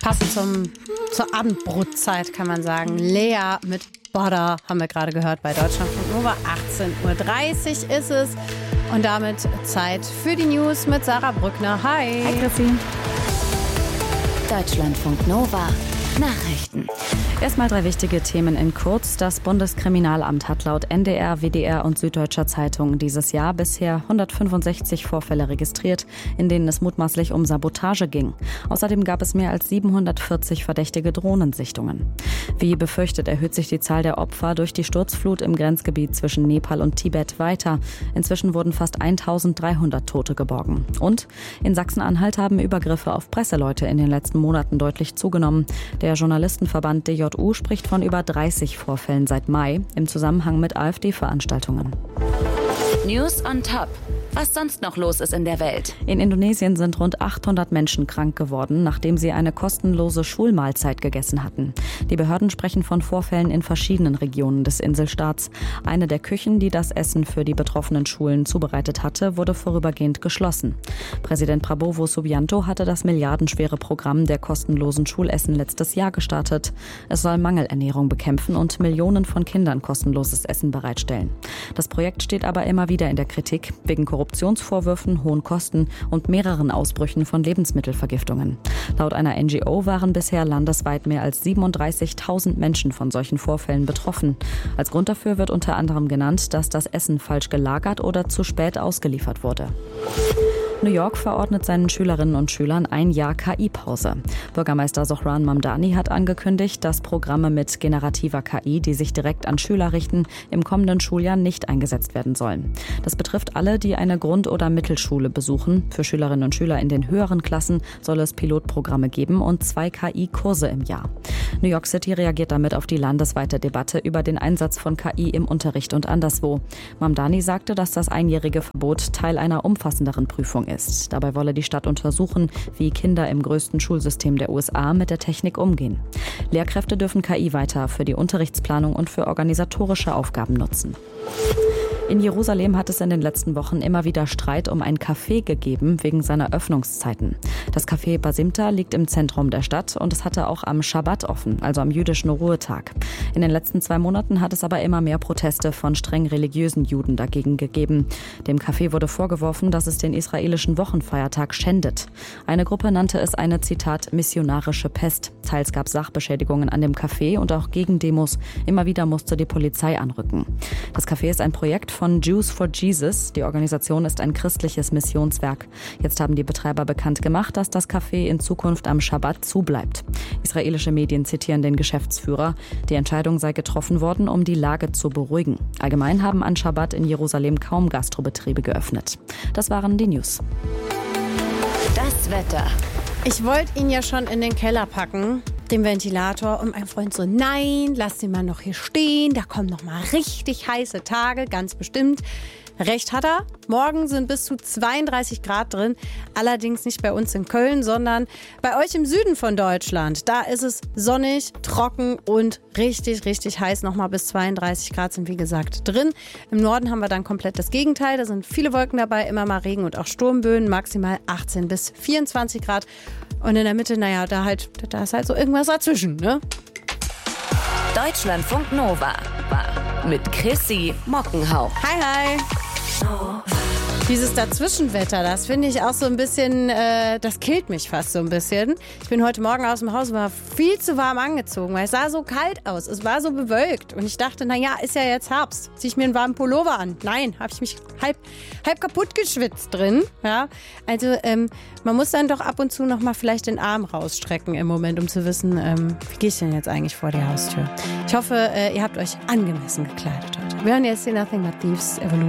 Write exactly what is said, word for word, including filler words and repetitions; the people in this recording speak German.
Passend zum, zur Abendbrotzeit kann man sagen. Lea mit Butter haben wir gerade gehört bei Deutschlandfunk Nova. achtzehn Uhr dreißig ist es. Und damit Zeit für die News mit Sarah Brückner. Hi. Hi, Chrissy. Deutschlandfunk Nova. Nachrichten. Erstmal drei wichtige Themen in kurz. Das Bundeskriminalamt hat laut N D R, W D R und Süddeutscher Zeitung dieses Jahr bisher hundertfünfundsechzig Vorfälle registriert, in denen es mutmaßlich um Sabotage ging. Außerdem gab es mehr als siebenhundertvierzig verdächtige Drohnensichtungen. Wie befürchtet, erhöht sich die Zahl der Opfer durch die Sturzflut im Grenzgebiet zwischen Nepal und Tibet weiter. Inzwischen wurden fast eintausenddreihundert Tote geborgen. Und in Sachsen-Anhalt haben Übergriffe auf Presseleute in den letzten Monaten deutlich zugenommen. Der Journalistenverband D J U spricht von über dreißig Vorfällen seit Mai im Zusammenhang mit AfD-Veranstaltungen. News on Top. Was sonst noch los ist in der Welt. In Indonesien sind rund achthundert Menschen krank geworden, nachdem sie eine kostenlose Schulmahlzeit gegessen hatten. Die Behörden sprechen von Vorfällen in verschiedenen Regionen des Inselstaats. Eine der Küchen, die das Essen für die betroffenen Schulen zubereitet hatte, wurde vorübergehend geschlossen. Präsident Prabowo Subianto hatte das milliardenschwere Programm der kostenlosen Schulessen letztes Jahr gestartet. Es soll Mangelernährung bekämpfen und Millionen von Kindern kostenloses Essen bereitstellen. Das Projekt steht aber immer wieder in der Kritik, wegen Korruptionsvorwürfen, hohen Kosten und mehreren Ausbrüchen von Lebensmittelvergiftungen. Laut einer N G O waren bisher landesweit mehr als siebenunddreißigtausend Menschen von solchen Vorfällen betroffen. Als Grund dafür wird unter anderem genannt, dass das Essen falsch gelagert oder zu spät ausgeliefert wurde. New York verordnet seinen Schülerinnen und Schülern ein Jahr K I-Pause. Bürgermeister Zohran Mamdani hat angekündigt, dass Programme mit generativer K I, die sich direkt an Schüler richten, im kommenden Schuljahr nicht eingesetzt werden sollen. Das betrifft alle, die eine Grund- oder Mittelschule besuchen. Für Schülerinnen und Schüler in den höheren Klassen soll es Pilotprogramme geben und zwei K I-Kurse im Jahr. New York City reagiert damit auf die landesweite Debatte über den Einsatz von K I im Unterricht und anderswo. Mamdani sagte, dass das einjährige Verbot Teil einer umfassenderen Prüfung ist. Dabei wolle die Stadt untersuchen, wie Kinder im größten Schulsystem der U S A mit der Technik umgehen. Lehrkräfte dürfen K I weiter für die Unterrichtsplanung und für organisatorische Aufgaben nutzen. In Jerusalem hat es in den letzten Wochen immer wieder Streit um ein Café gegeben wegen seiner Öffnungszeiten. Das Café Basimta liegt im Zentrum der Stadt und es hatte auch am Schabbat offen, also am jüdischen Ruhetag. In den letzten zwei Monaten hat es aber immer mehr Proteste von streng religiösen Juden dagegen gegeben. Dem Café wurde vorgeworfen, dass es den israelischen Wochenfeiertag schändet. Eine Gruppe nannte es eine, Zitat, missionarische Pest. Teils gab es Sachbeschädigungen an dem Café und auch Gegendemos. Immer wieder musste die Polizei anrücken. Das Café ist ein Projekt von Jews for Jesus. Die Organisation ist ein christliches Missionswerk. Jetzt haben die Betreiber bekannt gemacht, dass das Café in Zukunft am Schabbat zubleibt. Israelische Medien zitieren den Geschäftsführer. Die Entscheidung sei getroffen worden, um die Lage zu beruhigen. Allgemein haben an Schabbat in Jerusalem kaum Gastrobetriebe geöffnet. Das waren die News. Das Wetter. Ich wollte ihn ja schon in den Keller packen, den Ventilator. Und mein Freund so, nein, lass den mal noch hier stehen. Da kommen noch mal richtig heiße Tage, ganz bestimmt. Recht hat er. Morgen sind bis zu zweiunddreißig Grad drin. Allerdings nicht bei uns in Köln, sondern bei euch im Süden von Deutschland. Da ist es sonnig, trocken und richtig, richtig heiß. Nochmal bis zweiunddreißig Grad sind wie gesagt drin. Im Norden haben wir dann komplett das Gegenteil. Da sind viele Wolken dabei, immer mal Regen und auch Sturmböen. Maximal achtzehn bis vierundzwanzig Grad. Und in der Mitte, naja, da, halt, da ist halt so irgendwas dazwischen, ne? Deutschlandfunk Nova. Mit Chrissy Mockenhaupt. Hi, hi. Dieses Dazwischenwetter, das finde ich auch so ein bisschen, äh, das killt mich fast so ein bisschen. Ich bin heute Morgen aus dem Haus, war viel zu warm angezogen, weil es sah so kalt aus. Es war so bewölkt und ich dachte, naja, ist ja jetzt Herbst. Zieh ich mir einen warmen Pullover an. Nein, habe ich mich halb, halb kaputt geschwitzt drin. Ja? Also ähm, man muss dann doch ab und zu noch mal vielleicht den Arm rausstrecken im Moment, um zu wissen, ähm, wie gehe ich denn jetzt eigentlich vor die Haustür. Ich hoffe, äh, ihr habt euch angemessen gekleidet heute. Wir hören jetzt die Nothing But Thieves Evolution.